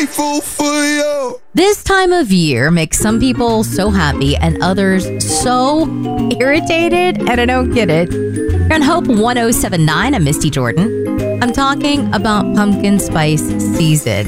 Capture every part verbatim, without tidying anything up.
This time of year makes some people so happy and others so irritated, and I don't get it. You're on Hope one oh seven point nine. I'm Misty Jordan. I'm talking about pumpkin spice season.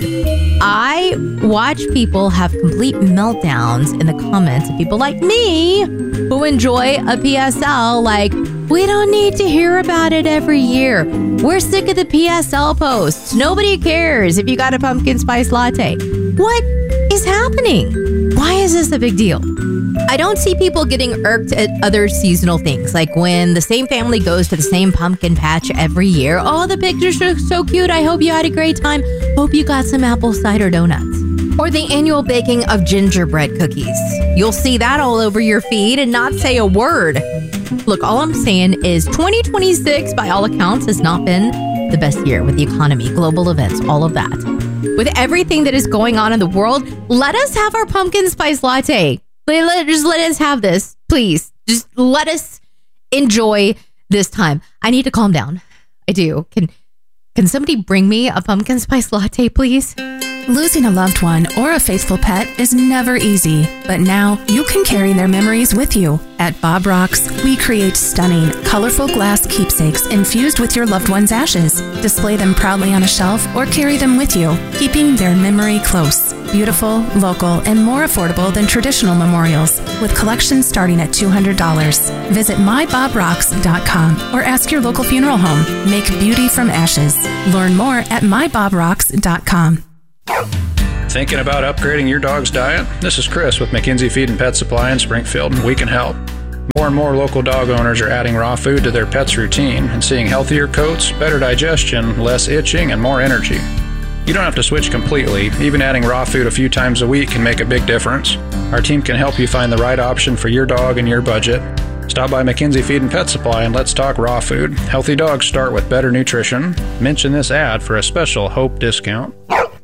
I watch people have complete meltdowns in the comments of people like me who enjoy a P S L like, we don't need to hear about it every year. We're sick of the P S L posts. Nobody cares if you got a pumpkin spice latte. What is happening? Why is this a big deal? I don't see people getting irked at other seasonal things, like when the same family goes to the same pumpkin patch every year. Oh, the pictures are so cute. I hope you had a great time. Hope you got some apple cider donuts. Or the annual baking of gingerbread cookies. You'll see that all over your feed and not say a word. Look, all I'm saying is twenty twenty-six, by all accounts, has not been the best year with the economy, global events, all of that. With everything that is going on in the world, let us have our pumpkin spice latte. Just let us have this, please. Just let us enjoy this time. I need to calm down. I do. Can can somebody bring me a pumpkin spice latte, please? Losing a loved one or a faithful pet is never easy, but now you can carry their memories with you. At Bob Rocks, we create stunning, colorful glass keepsakes infused with your loved one's ashes. Display them proudly on a shelf or carry them with you, keeping their memory close. Beautiful, local, and more affordable than traditional memorials, with collections starting at two hundred dollars. Visit my bob rocks dot com or ask your local funeral home. Make beauty from ashes. Learn more at my bob rocks dot com. Thinking about upgrading your dog's diet? This is Chris with McKinsey Feed and Pet Supply in Springfield, and we can help. More and more local dog owners are adding raw food to their pet's routine and seeing healthier coats, better digestion, less itching, and more energy. You don't have to switch completely. Even adding raw food a few times a week can make a big difference. Our team can help you find the right option for your dog and your budget. Stop by McKinsey Feed and Pet Supply and let's talk raw food. Healthy dogs start with better nutrition. Mention this ad for a special Hope discount.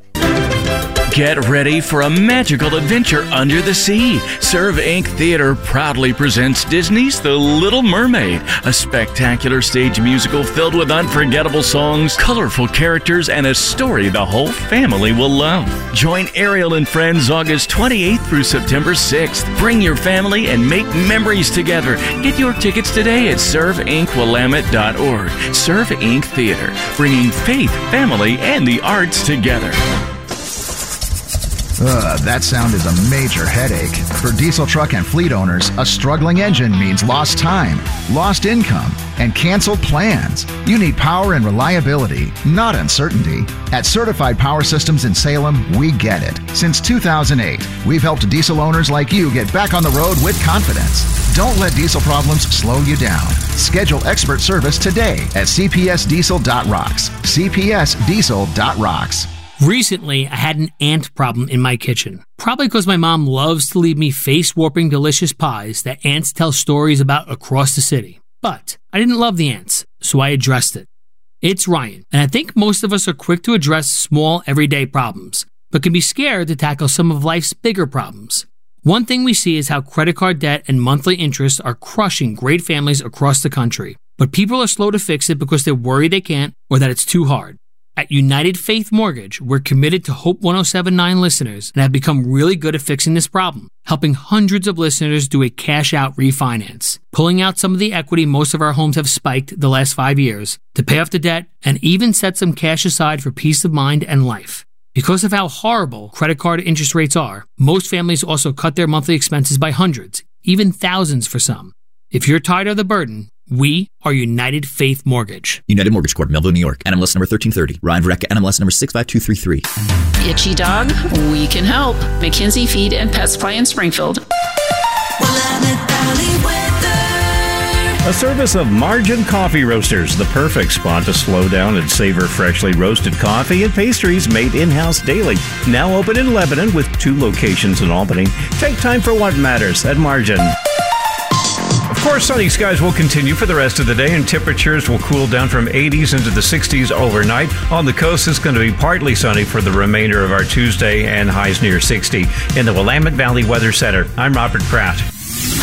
Get ready for a magical adventure under the sea. Serve Incorporated. Theater proudly presents Disney's The Little Mermaid, a spectacular stage musical filled with unforgettable songs, colorful characters, and a story the whole family will love. Join Ariel and friends August twenty-eighth through September sixth. Bring your family and make memories together. Get your tickets today at serve inc willamette dot org. Serve Incorporated. Theater, bringing faith, family, and the arts together. Ugh, that sound is a major headache. For diesel truck and fleet owners, a struggling engine means lost time, lost income, and canceled plans. You need power and reliability, not uncertainty. At Certified Power Systems in Salem, we get it. Since two thousand eight, we've helped diesel owners like you get back on the road with confidence. Don't let diesel problems slow you down. Schedule expert service today at c p s diesel dot rocks. c p s diesel dot rocks. Recently, I had an ant problem in my kitchen. Probably because my mom loves to leave me face-warping delicious pies that ants tell stories about across the city. But I didn't love the ants, so I addressed it. It's Ryan, and I think most of us are quick to address small, everyday problems, but can be scared to tackle some of life's bigger problems. One thing we see is how credit card debt and monthly interest are crushing great families across the country. But people are slow to fix it because they're worried they can't or that it's too hard. At United Faith Mortgage, we're committed to Hope one oh seven point nine listeners and have become really good at fixing this problem, helping hundreds of listeners do a cash-out refinance, pulling out some of the equity most of our homes have spiked the last five years to pay off the debt and even set some cash aside for peace of mind and life. Because of how horrible credit card interest rates are, most families also cut their monthly expenses by hundreds, even thousands for some. If you're tired of the burden, we are United Faith Mortgage. United Mortgage Corp, Melville, New York. N M L S number thirteen thirty. Ryan Verrecka, N M L S number six five two three three. Itchy dog? We can help. McKinsey Feed and Pet Supply in Springfield. A service of Margin Coffee Roasters, the perfect spot to slow down and savor freshly roasted coffee and pastries made in-house daily. Now open in Lebanon with two locations in Albany. Take time for what matters at Margin. Of course, sunny skies will continue for the rest of the day, and temperatures will cool down from eighties into the sixties overnight. On the coast, it's going to be partly sunny for the remainder of our Tuesday and highs near sixty. In the Willamette Valley Weather Center, I'm Robert Pratt.